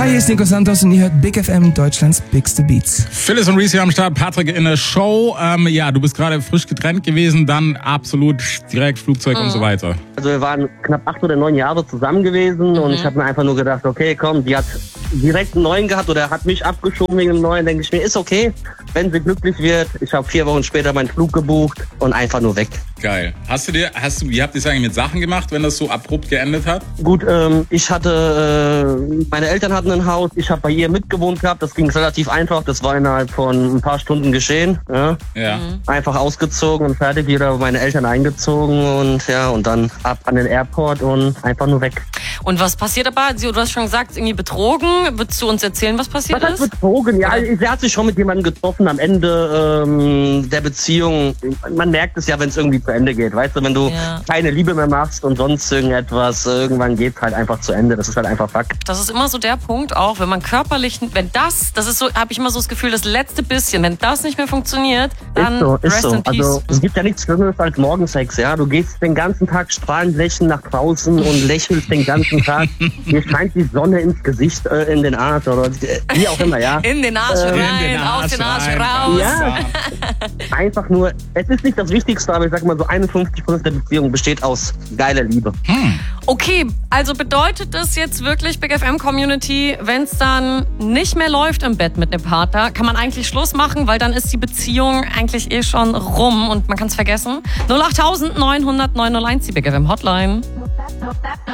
Hi, hier ist Nico Santos und ihr hört Big FM, Deutschlands Bigste Beats. Phyllis und Reese am Start, Patrick in der Show. Ja, du bist gerade frisch getrennt gewesen, dann absolut direkt Flugzeug und so weiter. Also wir waren knapp 8 oder 9 Jahre zusammen gewesen und ich habe mir einfach nur gedacht, okay, komm, die hat direkt einen neuen gehabt oder hat mich abgeschoben wegen einem neuen. Denke ich mir, ist okay, wenn sie glücklich wird. Ich habe 4 Wochen später meinen Flug gebucht und einfach nur weg. Geil. Wie habt ihr es eigentlich mit Sachen gemacht, wenn das so abrupt geendet hat? Gut, meine Eltern hatten ein Haus, ich habe bei ihr mitgewohnt gehabt, das ging relativ einfach, das war innerhalb von ein paar Stunden geschehen. Ja. Einfach ausgezogen und fertig, wieder bei meine Eltern eingezogen und dann ab an den Airport und einfach nur weg. Und was passiert aber? Du hast schon gesagt, irgendwie betrogen. Würdest du uns erzählen, was passiert ist? Was heißt betrogen? Ja, sie hat sich schon mit jemandem getroffen am Ende der Beziehung. Man merkt es ja, wenn es irgendwie zu Ende geht. Weißt du, wenn du keine Liebe mehr machst und sonst irgendetwas, irgendwann geht es halt einfach zu Ende. Das ist halt einfach Fakt. Das ist immer so der Punkt auch, wenn man körperlich, das ist so, habe ich immer so das Gefühl, das letzte bisschen, wenn das nicht mehr funktioniert, dann ist so. Rest in Peace. Also es gibt ja nichts Schlimmeres als Morgensex, ja. Du gehst den ganzen Tag strahlend lächelnd nach draußen und lächelst den ganzen Tag. Dir scheint die Sonne ins Gesicht, in den Arsch oder wie auch immer, ja. In den Arsch rein, aus den Arsch raus. Ja, einfach nur, es ist nicht das Wichtigste, aber ich sag mal so 51% der Beziehung besteht aus geiler Liebe. Okay, also bedeutet das jetzt wirklich, Big FM Community, wenn es dann nicht mehr läuft im Bett mit dem Partner, kann man eigentlich Schluss machen, weil dann ist die Beziehung eigentlich schon rum und man kann es vergessen. 08900 901, die Big FM Hotline.